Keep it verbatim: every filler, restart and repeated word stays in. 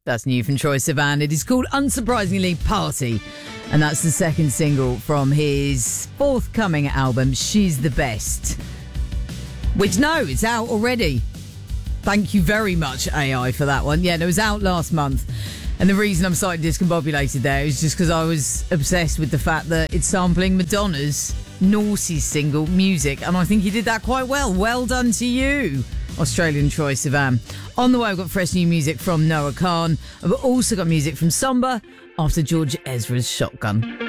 That's new from Troye Sivan. It is called, unsurprisingly, Party. And that's the second single from his forthcoming album, She's the Best. Which, no, it's out already. Thank you very much, A I, for that one. Yeah, it was out last month. And the reason I'm slightly discombobulated there is just because I was obsessed with the fact that it's sampling Madonna's Naughty single, Music. And I think he did that quite well. Well done to you, Australian Troye Sivan. On the way, I've got fresh new music from Noah Khan. I've also got music from Samba after George Ezra's Shotgun.